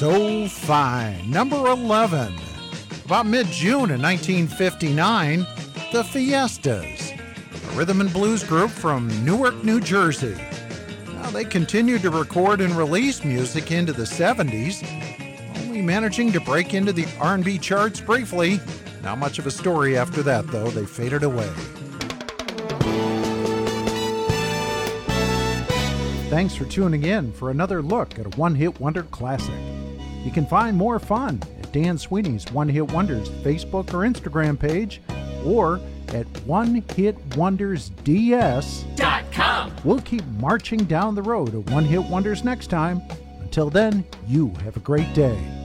So Fine, number 11. About mid-June in 1959, the Fiestas, a rhythm and blues group from Newark, New Jersey. Now, they continued to record and release music into the 70s, only managing to break into the R&B charts briefly. Not much of a story after that, though. They faded away. Thanks for tuning in for another look at a one-hit wonder classic. You can find more fun at Dan Sweeney's One Hit Wonders Facebook or Instagram page, or at onehitwondersds.com. We'll keep marching down the road of One Hit Wonders next time. Until then, you have a great day.